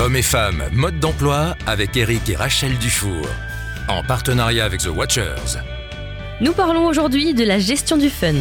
Hommes et femmes, mode d'emploi avec Eric et Rachel Dufour. En partenariat avec The Watchers. Nous parlons aujourd'hui de la gestion du fun.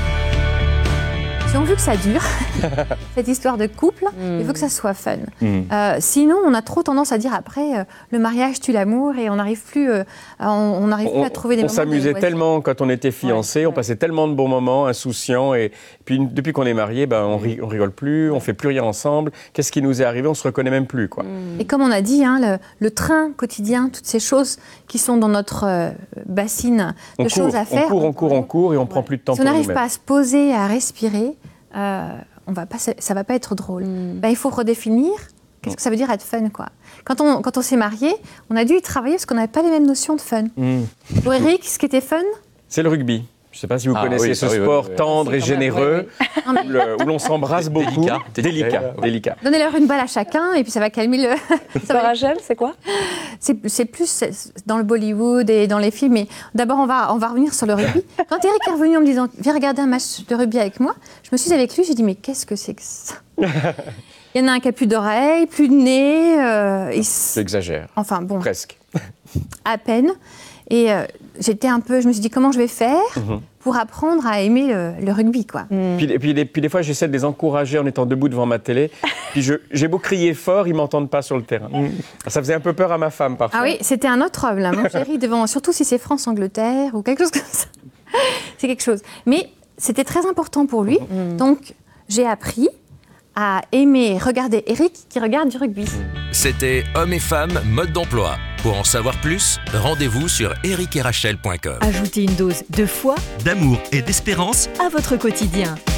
Si on veut que ça dure, cette histoire de couple, il faut que ça soit fun. Sinon, on a trop tendance à dire après, le mariage tue l'amour et on n'arrive plus, plus à trouver des moments. On s'amusait tellement quand on était fiancés, on passait tellement de bons moments, insouciants. Et puis depuis qu'on est mariés, on rigole plus, on fait plus rien ensemble. Qu'est-ce qui nous est arrivé? On se reconnaît même plus, quoi. Et comme on a dit, le train quotidien, toutes ces choses qui sont dans notre bassine de choses à faire. On court et on prend plus de temps si pour nous-mêmes. Si on n'arrive pas à se poser, à respirer, ça va pas être drôle. Il faut redéfinir qu'est-ce que ça veut dire être fun, quoi. Quand on s'est mariés, on a dû y travailler parce qu'on n'avait pas les mêmes notions de fun. Pour Eric, ce qui était fun, c'est le rugby. Je ne sais pas si vous connaissez ce sport tendre et généreux, où l'on s'embrasse beaucoup. Délicat. Donnez-leur une balle à chacun et puis ça va calmer le... Rachel, c'est quoi? C'est plus dans le Bollywood et dans les films. Mais d'abord, on va revenir sur le rugby. Quand Eric est revenu en me disant « Viens regarder un match de rugby avec moi », je me suis avec lui, j'ai dit « Mais qu'est-ce que c'est que ça ?» Il y en a un qui a plus d'oreilles, plus de nez. Tu exagères. Enfin bon. Presque. À peine. Et je me suis dit comment je vais faire pour apprendre à aimer le rugby, quoi. Puis des fois, j'essaie de les encourager en étant debout devant ma télé. Puis j'ai beau crier fort, ils m'entendent pas sur le terrain. Ça faisait un peu peur à ma femme parfois. Ah oui, c'était un autre homme, là, mon chéri, devant, surtout si c'est France-Angleterre ou quelque chose comme ça. C'est quelque chose. Mais c'était très important pour lui. Donc, j'ai appris à aimer regarder Eric qui regarde du rugby. C'était Hommes et femmes, mode d'emploi. Pour en savoir plus, rendez-vous sur ericerachel.com. Ajoutez une dose de foi, d'amour et d'espérance à votre quotidien.